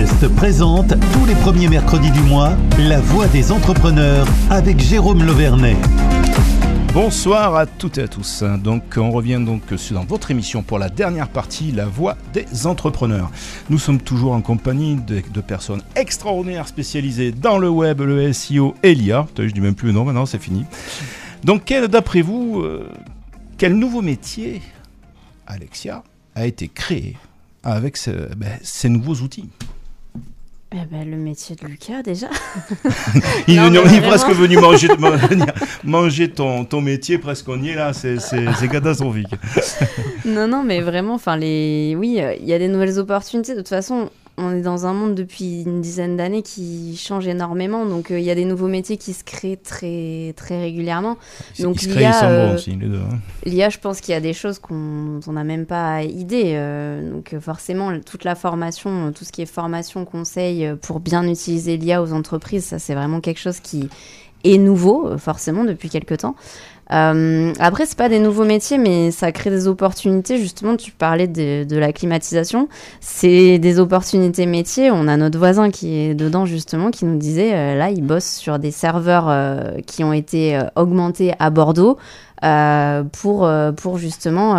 Nord-Est présente tous les premiers mercredis du mois La Voix des entrepreneurs avec Jérôme Lauvernet. Bonsoir à toutes et à tous. Donc, on revient donc dans votre émission pour la dernière partie, La Voix des entrepreneurs. Nous sommes toujours en compagnie de personnes extraordinaires spécialisées dans le web, le SEO et l'IA. Je dis même plus le nom, maintenant c'est fini. Donc, d'après vous, quel nouveau métier, Alexia, a été créé avec ces nouveaux outils? Le métier de Lucas, déjà. Il est presque venu manger ton métier, presque on y est là, c'est catastrophique. Non, mais vraiment, oui, il y a des nouvelles opportunités. De toute façon, on est dans un monde depuis une dizaine d'années qui change énormément, donc il y a des nouveaux métiers qui se créent très, très régulièrement. Donc ils se créent, ils sont bons aussi, les deux. L'IA, je pense qu'il y a des choses qu'on n'a même pas idée. Donc forcément, toute la formation, tout ce qui est formation, conseil pour bien utiliser l'IA aux entreprises, ça c'est vraiment quelque chose qui est nouveau, forcément, depuis quelques temps. Après, c'est pas des nouveaux métiers, mais ça crée des opportunités. Justement, tu parlais de la climatisation. C'est des opportunités métiers. On a notre voisin qui est dedans, justement, qui nous disait, là, il bosse sur des serveurs qui ont été augmentés à Bordeaux. Pour justement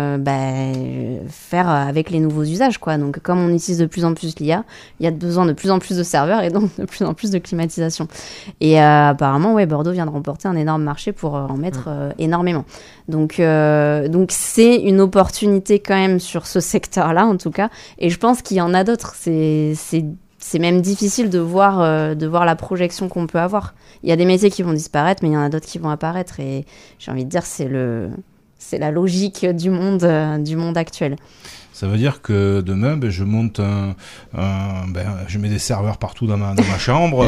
faire avec les nouveaux usages, quoi. Donc comme on utilise de plus en plus l'IA, il y a besoin de plus en plus de serveurs et donc de plus en plus de climatisation. Et apparemment, Bordeaux vient de remporter un énorme marché pour en mettre énormément. Donc c'est une opportunité quand même sur ce secteur-là, en tout cas. Et je pense qu'il y en a d'autres. C'est même difficile de voir la projection qu'on peut avoir. Il y a des métiers qui vont disparaître, mais il y en a d'autres qui vont apparaître. Et j'ai envie de dire, c'est la logique du monde actuel. Ça veut dire que demain, je monte je mets des serveurs partout dans ma chambre.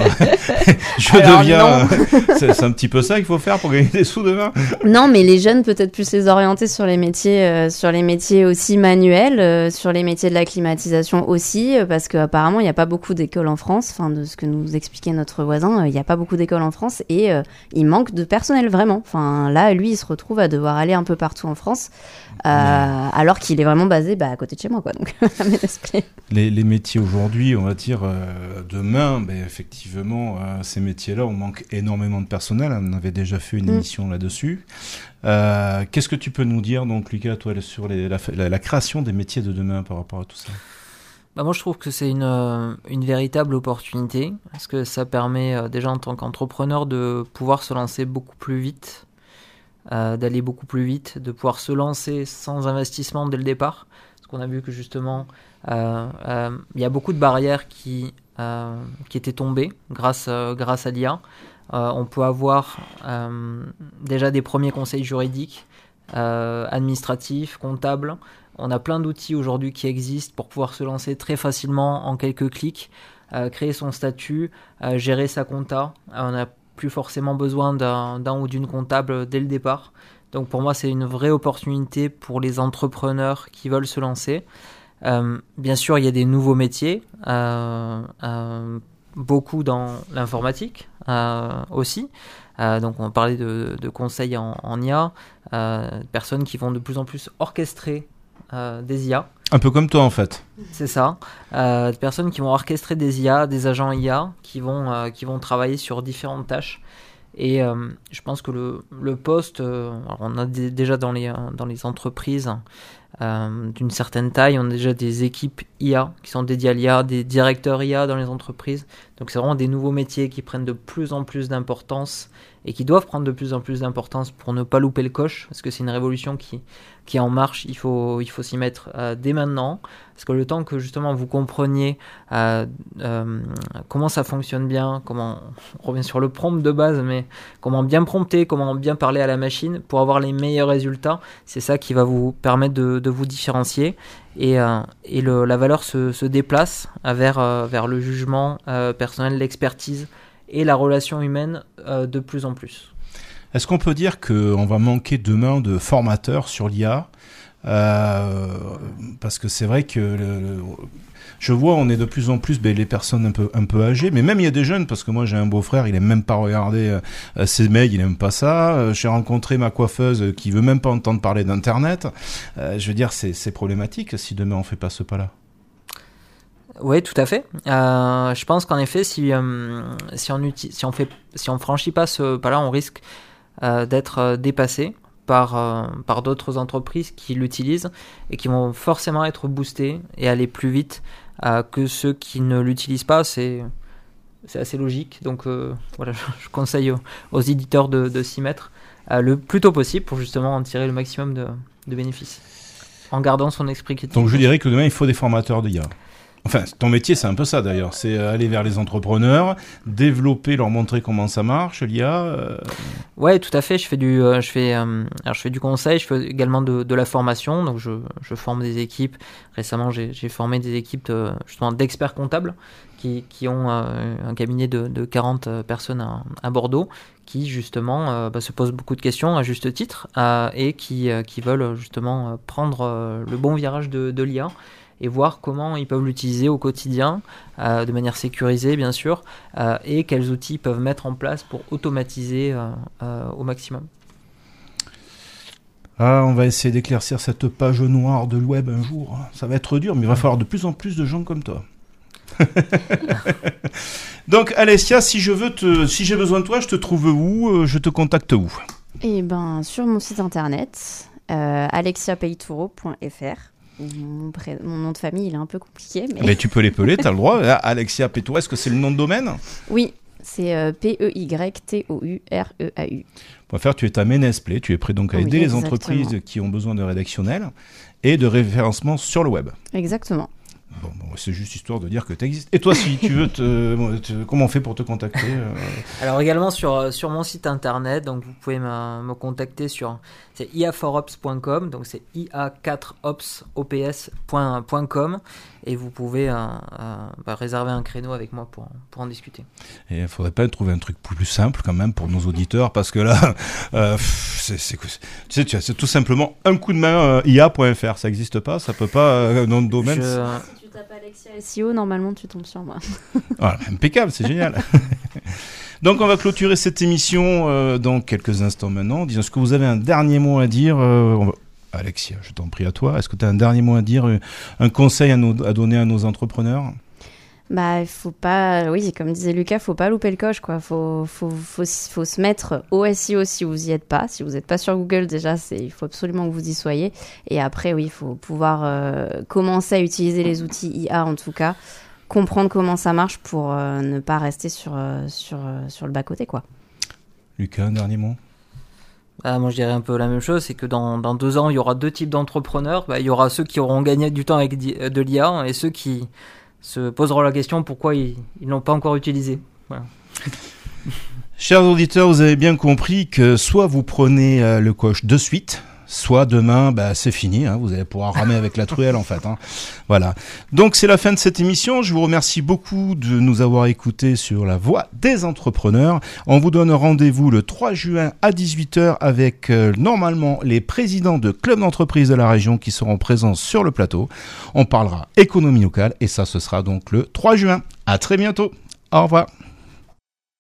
C'est un petit peu ça qu'il faut faire pour gagner des sous demain. Non, mais les jeunes peut-être plus les orienter sur les métiers aussi manuels, sur les métiers de la climatisation aussi, parce qu'apparemment il n'y a pas beaucoup d'écoles en France. Enfin, de ce que nous expliquait notre voisin, il n'y a pas beaucoup d'écoles en France et il manque de personnel vraiment. Enfin, là, lui, il se retrouve à devoir aller un peu partout en France, alors qu'il est vraiment basé à côté de chez moi, quoi. Donc les métiers aujourd'hui, on va dire demain, effectivement, ces métiers-là, on manque énormément de personnel. On avait déjà fait une émission là-dessus. Qu'est-ce que tu peux nous dire, donc, Lucas, toi, sur la création des métiers de demain par rapport à tout ça? Moi, je trouve que c'est une véritable opportunité, parce que ça permet déjà en tant qu'entrepreneur de pouvoir se lancer beaucoup plus vite, d'aller beaucoup plus vite, de pouvoir se lancer sans investissement dès le départ. Parce qu'on a vu que justement, il y a beaucoup de barrières qui étaient tombées grâce à l'IA. On peut avoir déjà des premiers conseils juridiques, administratifs, comptables. On a plein d'outils aujourd'hui qui existent pour pouvoir se lancer très facilement en quelques clics, créer son statut, gérer sa compta. On n'a plus forcément besoin d'un ou d'une comptable dès le départ. Donc pour moi, c'est une vraie opportunité pour les entrepreneurs qui veulent se lancer. Bien sûr, il y a des nouveaux métiers, beaucoup dans l'informatique aussi. Donc on parlait de conseils en IA, personnes qui vont de plus en plus orchestrer des IA. Un peu comme toi en fait. C'est ça. Des personnes qui vont orchestrer des IA, des agents IA qui vont travailler sur différentes tâches. Et je pense que le poste, alors on a déjà dans les entreprises d'une certaine taille, on a déjà des équipes IA qui sont dédiées à l'IA, des directeurs IA dans les entreprises. Donc c'est vraiment des nouveaux métiers qui prennent de plus en plus d'importance et qui doivent prendre de plus en plus d'importance pour ne pas louper le coche, parce que c'est une révolution qui est en marche. Il faut s'y mettre dès maintenant, parce que le temps que justement vous compreniez comment ça fonctionne bien, comment on revient sur le prompt de base, mais comment bien prompter, comment bien parler à la machine pour avoir les meilleurs résultats, c'est ça qui va vous permettre de vous différencier. Et la valeur se déplace vers le jugement personnel, l'expertise et la relation humaine de plus en plus. Est-ce qu'on peut dire qu'on va manquer demain de formateurs sur l'IA parce que c'est vrai que je vois, on est de plus en plus les personnes un peu âgées, mais même il y a des jeunes, parce que moi j'ai un beau-frère, il aime même pas regarder ses mails, il aime pas ça. J'ai rencontré ma coiffeuse qui veut même pas entendre parler d'internet. Je veux dire, c'est problématique si demain on fait pas ce pas-là. Oui, tout à fait. Je pense qu'en effet, si on franchit pas ce pas-là, on risque d'être dépassé par d'autres entreprises qui l'utilisent et qui vont forcément être boostées et aller plus vite que ceux qui ne l'utilisent pas. C'est assez logique. Donc voilà, je conseille aux éditeurs de s'y mettre le plus tôt possible pour justement en tirer le maximum de bénéfices en gardant son esprit critique. Donc je dirais que demain, il faut des formateurs d'IA. Enfin, ton métier, c'est un peu ça d'ailleurs. C'est aller vers les entrepreneurs, développer, leur montrer comment ça marche, l'IA. Ouais, tout à fait. Je fais du conseil, je fais également de la formation. Donc, je forme des équipes. Récemment, j'ai formé des équipes justement d'experts comptables qui ont un cabinet de 40 personnes à Bordeaux qui justement se posent beaucoup de questions à juste titre et qui veulent justement prendre le bon virage de l'IA et voir comment ils peuvent l'utiliser au quotidien, de manière sécurisée bien sûr, et quels outils ils peuvent mettre en place pour automatiser au maximum. Ah, on va essayer d'éclaircir cette page noire de web un jour. Ça va être dur, mais il va falloir de plus en plus de gens comme toi. Donc Alessia, si j'ai besoin de toi, je te trouve où? Je te contacte où? Eh ben, sur mon site internet, alexiapeitouro.fr. Mon nom de famille, il est un peu compliqué. Mais tu peux l'épeler, tu as le droit. Alexia Peitouro, est-ce que c'est le nom de domaine? Oui, c'est Peytoureu. Pour faire, tu es à Ménesplay, tu es prêt donc à aider les entreprises qui ont besoin de rédactionnel et de référencement sur le web. Exactement. Bon, c'est juste histoire de dire que tu existes. Et toi, si tu veux comment on fait pour te contacter? Alors également sur mon site internet, donc vous pouvez me contacter c'est ia4ops.com, donc c'est ia4ops.com et vous pouvez réserver un créneau avec moi pour en discuter. Et il faudrait pas trouver un truc plus simple quand même pour nos auditeurs, parce que là, c'est tout simplement un coup de main ia.fr, ça n'existe pas, ça peut pas nom de domaine. Tu tapes Alexia SEO, normalement tu tombes sur moi. Voilà, impeccable, c'est génial. Donc on va clôturer cette émission dans quelques instants maintenant. Disons, est-ce que vous avez un dernier mot à dire? Alexia, je t'en prie à toi. Est-ce que tu as un dernier mot à dire, un conseil à donner à nos entrepreneurs? Il faut pas, oui, comme disait Lucas, faut pas louper le coche, quoi. Faut se mettre au SEO si vous y êtes pas. Si vous n'êtes pas sur Google, déjà, il faut absolument que vous y soyez. Et après, oui, il faut pouvoir commencer à utiliser les outils IA, en tout cas, comprendre comment ça marche pour ne pas rester sur le bas-côté, quoi. Lucas, un dernier mot? Moi, je dirais un peu la même chose, c'est que dans 2 ans, il y aura 2 types d'entrepreneurs. Il y aura ceux qui auront gagné du temps avec de l'IA et ceux qui se poseront la question pourquoi ils l'ont pas encore utilisé. Voilà. Chers auditeurs, vous avez bien compris que soit vous prenez le coche de suite, soit demain, c'est fini, hein, vous allez pouvoir ramer avec la truelle en fait. Hein. Voilà. Donc c'est la fin de cette émission. Je vous remercie beaucoup de nous avoir écoutés sur la voix des entrepreneurs. On vous donne rendez-vous le 3 juin à 18h avec normalement les présidents de clubs d'entreprise de la région qui seront présents sur le plateau. On parlera économie locale et ça, ce sera donc le 3 juin. À très bientôt. Au revoir.